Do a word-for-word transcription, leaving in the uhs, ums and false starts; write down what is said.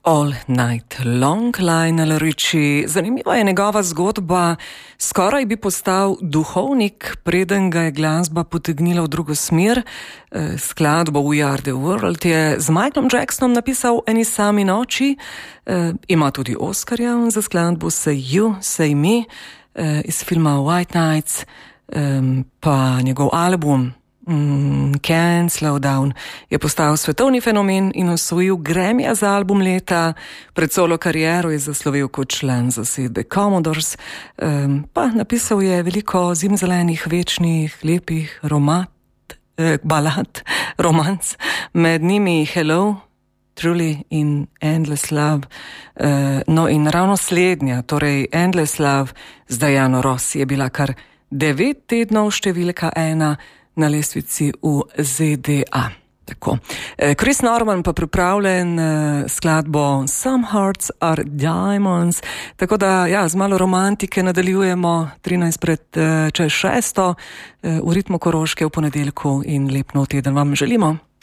All Night Long, Lionel Richie. Zanimiva je njegova zgodba. Skoraj bi postal duhovnik, preden ga je glasba potegnila v drugo smer. Skladbo We Are The World je z Michaelom Jacksonom napisal eni sami noči. Ima tudi Oscarja za skladbo Say You, Say Me iz filma White Nights, pa njegov album Mm, Can't Slow Down je postal svetovni fenomen in osvojil Grammyja za album leta. Pred solo kariero je zaslovel kot član zasedbe Commodores, um, pa napisal je veliko zimzelenih, večnih, lepih romat, eh, balad, romanc, med njimi Hello, Truly in Endless Love. Uh, no in ravno slednja, torej Endless Love z Diano Ross je bila kar devet tednov številka ena na lestvici v Z D A. Tako. Chris Norman pa pripravljen skladbo Some Hearts Are Diamonds. Tako da, ja, z malo romantike nadaljujemo trinajst pred čez šesto v ritmu Koroške v ponedeljku in lep nov teden vam želimo.